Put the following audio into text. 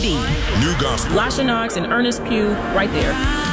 New Gospel. Lasha Knox and Ernest Pugh, right there.